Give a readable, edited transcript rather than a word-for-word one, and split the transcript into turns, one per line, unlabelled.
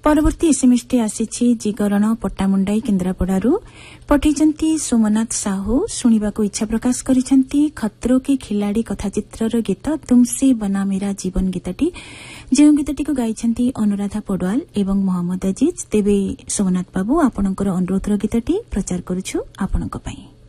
परवर्ती एसएमएसटी आसीछि जिगरण पट्टामुंडाई केन्द्रापड़ारू पठेइछन्ती सोमनाथ साहू शुणिबाको इच्छा प्रकाश करिछन्ती खतरों के खिलाड़ी कथाचित्रर गीत तुमसे बना मेरा जीवन गीतटी जो गीतटी गाइछन्ती अनुराधा पौडवाल एवं मोहम्मद अजीज। तेबे सोमनाथ बाबू आपणकर अनुरोधर गीतटी प्रचार करुछु आपणक पई।